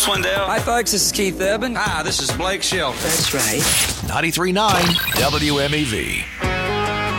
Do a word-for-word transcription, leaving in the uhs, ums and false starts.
Swindell. Hi, folks. This is Keith Urban. Hi, this is Blake Shelton. That's right. ninety-three point nine W M E V.